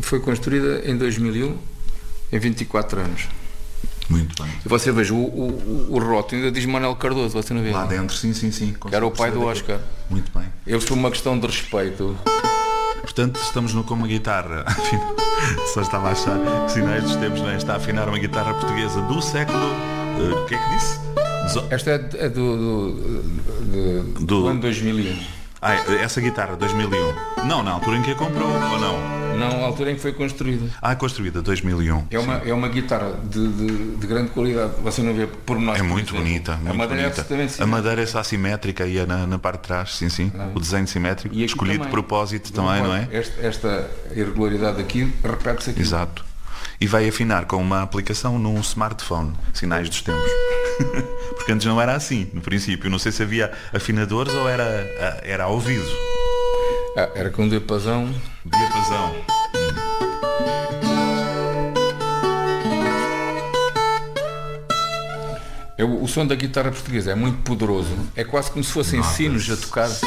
foi construída em 2001, em 24 anos. Muito bem. E você veja, o rótulo ainda diz Manuel Cardoso, você não vê? Lá dentro, sim. Que era o pai do Oscar. Muito bem. Eles, por uma questão de respeito. Portanto, estamos com uma guitarra. Só estava a achar que Sinais dos Tempos, não é? Está a afinar uma guitarra portuguesa do século. O que é que disse? Esta é do ano 2001. Essa guitarra, 2001. Não, na altura em que a comprou, ou não? Não, a altura em que foi construída. Construída, 2001. É uma guitarra de grande qualidade. Você não vê por nós. É muito bonita. A madeira é a madeira é assimétrica e é na parte de trás, sim. O desenho simétrico, escolhido de propósito também, não é? Esta irregularidade aqui repete-se aqui. Exato. E vai afinar com uma aplicação num smartphone, Sinais dos Tempos. Porque antes não era assim, no princípio. Não sei se havia afinadores ou era ao ouvido. Era com diapasão. O som da guitarra portuguesa é muito poderoso. É quase como se fossem sinos a tocar. Sim.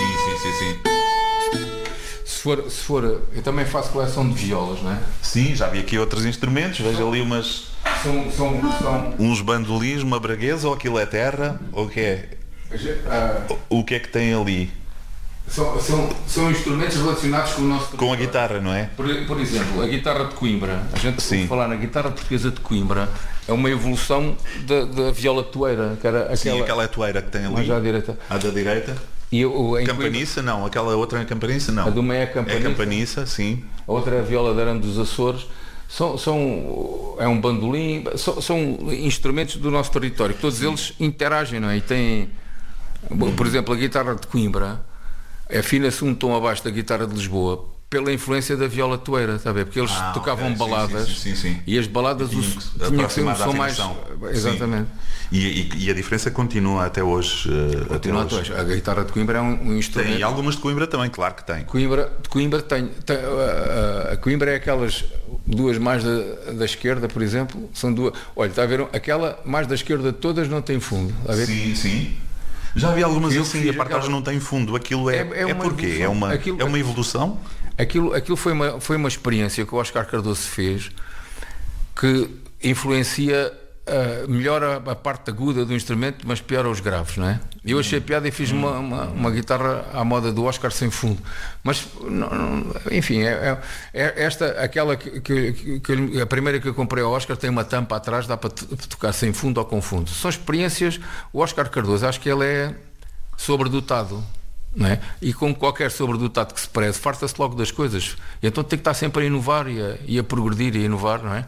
Se for, eu também faço coleção de violas, não é? Sim, já vi aqui outros instrumentos. Vejo ali umas... São uns bandolins, uma braguesa, ou aquilo é terra, ou o que é? O que é que tem ali? São instrumentos relacionados com o nosso... Com a guitarra, não é? Por exemplo, a guitarra de Coimbra. A gente pode falar na guitarra portuguesa de Coimbra. É uma evolução da viola toeira, que era aquela toeira que tem ali. Mais à direita. À da direita. E Campaniça, não. Aquela outra é Campaniça, não. A de uma é a Campaniça. É Campaniça, sim. A outra é a viola de Arame dos Açores. É um bandolim. São instrumentos do nosso território. Todos eles interagem, não é? E têm... Por exemplo, a guitarra de Coimbra afina-se um tom abaixo da guitarra de Lisboa pela influência da viola toeira, está a ver? Porque eles tocavam baladas. Sim. E as baladas tinham que ser um som mais... Exatamente. E a diferença continua até hoje. A guitarra de Coimbra é um instrumento... Tem, e algumas de Coimbra também, claro que tem. Coimbra tem a Coimbra é aquelas duas mais da esquerda, por exemplo, são duas... Olha, está a ver? Aquela mais da esquerda de todas não tem fundo, está a ver? Sim. Já vi algumas assim, a parte não tem fundo. Aquilo é porquê? É uma evolução? Aquilo foi uma experiência que o Oscar Cardoso fez que influencia melhor a parte aguda do instrumento, mas pior os graves, não é? Eu achei piada e fiz uma guitarra à moda do Oscar sem fundo, mas enfim, aquela que a primeira que eu comprei ao Oscar tem uma tampa atrás, dá para tocar sem fundo ou com fundo. São experiências. O Oscar Cardoso, acho que ele é sobredotado, não é? E como qualquer sobredotado que se preze, farta-se logo das coisas, e então tem que estar sempre a inovar e a progredir e a inovar, não é?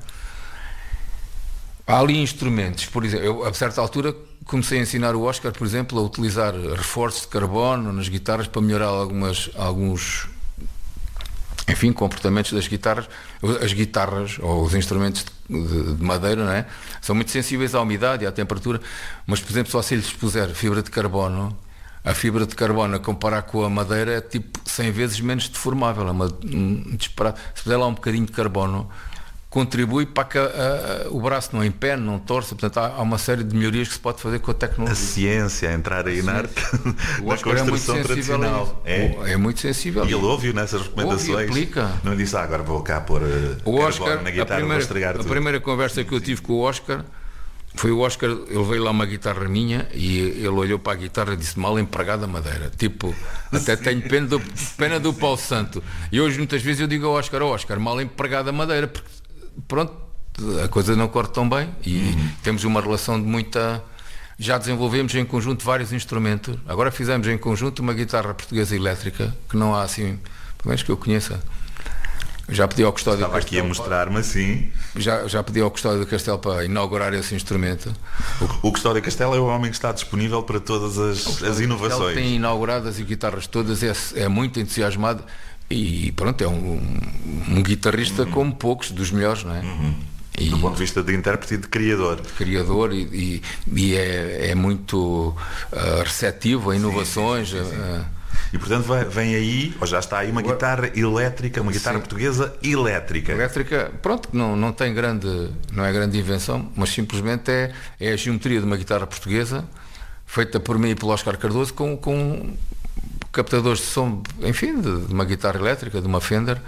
Há ali instrumentos, por exemplo, eu a certa altura comecei a ensinar o Oscar, por exemplo, a utilizar reforços de carbono nas guitarras para melhorar alguns comportamentos das guitarras. As guitarras ou os instrumentos de madeira, não é? São muito sensíveis à umidade e à temperatura, mas, por exemplo, só se lhes puser fibra de carbono, a fibra de carbono a comparar com a madeira é tipo 100 vezes menos deformável, disparado. Se puser lá um bocadinho de carbono, contribui para que o braço não empene, não torça. Portanto, há uma série de melhorias que se pode fazer com a tecnologia. A ciência, entrar aí na arte da construção tradicional. É muito sensível. E ele ouve nessas recomendações. Ouve e aplica. Não disse, agora vou cá pôr carbono na guitarra, vou estragar tudo. A primeira conversa que eu tive com o Oscar foi o Oscar, ele veio lá uma guitarra minha e ele olhou para a guitarra e disse: mal empregada madeira. Tipo, até tenho pena do Paulo Santo. E hoje muitas vezes eu digo ao Oscar, mal empregada madeira, porque pronto, a coisa não corre tão bem e temos uma relação de muita... Já desenvolvemos em conjunto vários instrumentos. Agora fizemos em conjunto uma guitarra portuguesa elétrica, que não há assim, pelo menos que eu conheça. Já pedi ao Custódio Estava aqui a mostrar-me assim. Já pedi ao Custódio do Castelo para inaugurar esse instrumento. O Custódio Castelo é o homem que está disponível para todas as inovações. Ele tem inaugurado as guitarras todas, é muito entusiasmado e pronto, é um guitarrista como poucos, dos melhores, não é? Do ponto de vista de intérprete e de criador. E é muito receptivo a inovações. Sim. E portanto vem aí, ou já está aí, uma guitarra elétrica, uma guitarra portuguesa elétrica. Elétrica, pronto, não tem não é grande invenção, mas simplesmente é a geometria de uma guitarra portuguesa, feita por mim e pelo Oscar Cardoso, com captadores de som, enfim, de uma guitarra elétrica, de uma Fender,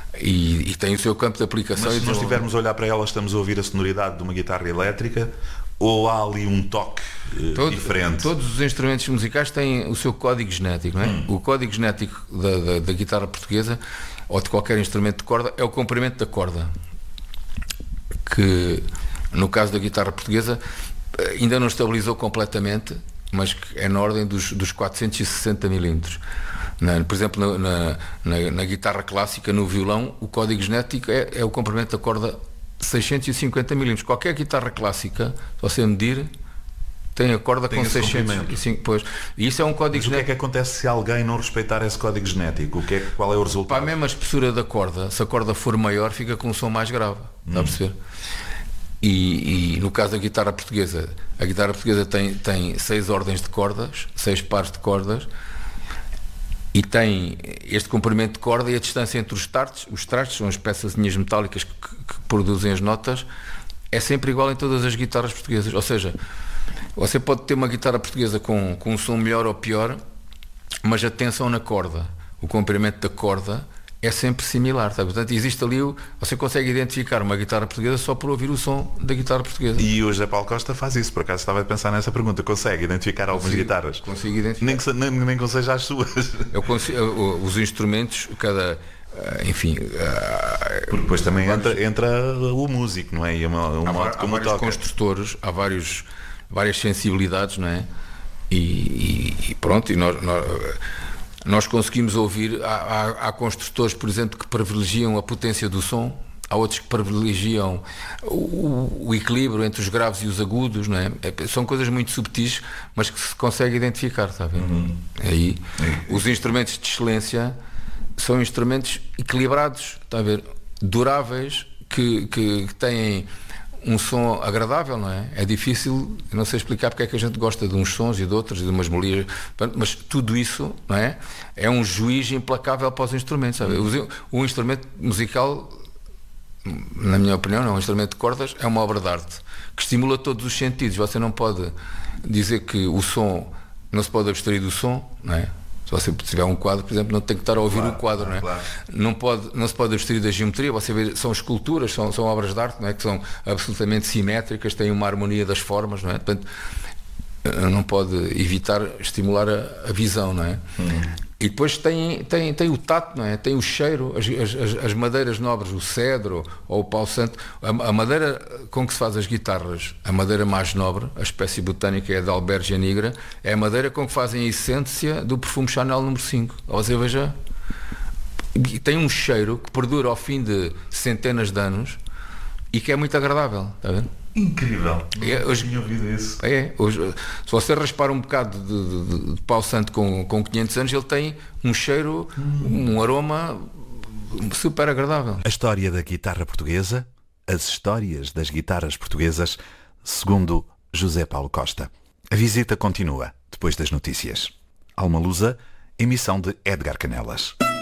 E tem o seu campo de aplicação. Mas e se nós estivermos a olhar para ela, estamos a ouvir a sonoridade de uma guitarra elétrica, ou há ali um toque diferente? Todos os instrumentos musicais têm o seu código genético, não é? O código genético da guitarra portuguesa, ou de qualquer instrumento de corda, é o comprimento da corda, que no caso da guitarra portuguesa ainda não estabilizou completamente, mas que é na ordem dos 460 milímetros. Por exemplo, na guitarra clássica, no violão, o código genético é o comprimento da corda 650 milímetros. Qualquer guitarra clássica, se você medir, tem a corda com 605. Pois. E isso é um código genético. O que é que acontece se alguém não respeitar esse código genético? Qual é o resultado? Para a mesma espessura da corda, se a corda for maior, fica com um som mais grave. Está a perceber? E no caso da guitarra portuguesa, a guitarra portuguesa tem 6 ordens de cordas, 6 pares de cordas, e tem este comprimento de corda e a distância entre os trastes são as peçazinhas metálicas que produzem as notas, é sempre igual em todas as guitarras portuguesas. Ou seja, você pode ter uma guitarra portuguesa com um som melhor ou pior, mas a tensão na corda, o comprimento da corda é sempre similar, tá? Portanto, existe ali, você consegue identificar uma guitarra portuguesa só por ouvir o som da guitarra portuguesa. E o José Paulo Costa faz isso, por acaso estava a pensar nessa pergunta, consegue identificar algumas guitarras? Consigo identificar. Nem que seja as suas. Os instrumentos, enfim... Porque depois também entra o músico, não é? E modo como toca. Há vários construtores, há várias sensibilidades, não é? E pronto, e nós conseguimos ouvir. Há construtores, por exemplo, que privilegiam a potência do som, há outros que privilegiam o equilíbrio entre os graves e os agudos, não é? São coisas muito subtis, mas que se consegue identificar, está a ver? Aí, os instrumentos de excelência são instrumentos equilibrados, está a ver? Duráveis, que têm um som agradável, não é? É difícil, não sei explicar porque é que a gente gosta de uns sons e de outros, e de umas melodias, mas tudo isso, não é? É um juiz implacável para os instrumentos, sabe? O instrumento musical, na minha opinião, não, um instrumento de cordas é uma obra de arte que estimula todos os sentidos. Você não pode dizer que o som, não se pode abstrair do som, não é? Se você tiver um quadro, por exemplo, não tem que estar a ouvir o quadro, não é? Claro. Não se pode abstrair da geometria. Você vê, são esculturas, são obras de arte, não é? Que são absolutamente simétricas, têm uma harmonia das formas, não é? Portanto, não pode evitar estimular a visão, não é? E depois tem o tato, não é? Tem o cheiro, as madeiras nobres, o cedro ou o pau santo. A madeira com que se faz as guitarras, a madeira mais nobre, a espécie botânica é a de Albergia nigra, é a madeira com que fazem a essência do perfume Chanel número 5. Ou você veja, tem um cheiro que perdura ao fim de centenas de anos e que é muito agradável, está a ver? Incrível, não tinha ouvido isso. Se você raspar um bocado de pau santo com 500 anos, ele tem um cheiro, um aroma super agradável. A história da guitarra portuguesa, as histórias das guitarras portuguesas, segundo José Paulo Costa. A visita continua depois das notícias. Alma Lusa, emissão de Edgar Canelas.